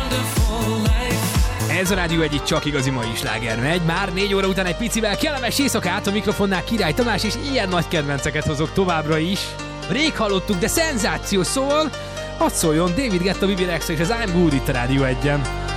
Ez a Rádió Egy, csak igazi mai sláger megy. Már 4 óra után egy picivel kellemes éjszakát, a mikrofonnál Király Tamás, és ilyen nagy kedvenceket hozok továbbra is. Rég hallottuk, de szenzációs, szóval hadd szóljon David Guetta, Bibi Rexha és az I'm Good itt a Rádió Egyen.